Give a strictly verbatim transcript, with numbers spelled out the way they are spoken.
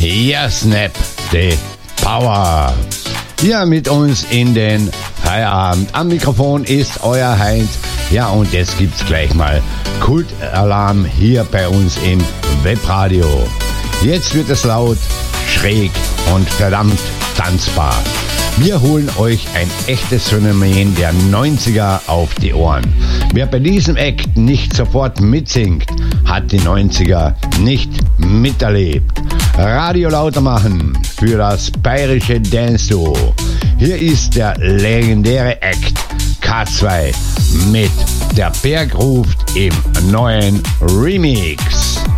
Hier Snap the Power. Hier mit uns in den Feierabend. Am Mikrofon ist euer Heinz. Ja, und jetzt gibt's gleich mal Kultalarm hier bei uns im Webradio. Jetzt wird es laut, schräg und verdammt tanzbar. Wir holen euch ein echtes Phänomen der neunziger auf die Ohren. Wer bei diesem Act nicht sofort mitsingt, hat die neunziger nicht miterlebt. Radio lauter machen für das bayerische Dance-Duo. Hier ist der legendäre Act K zwei mit Der Berg ruft im neuen Remix.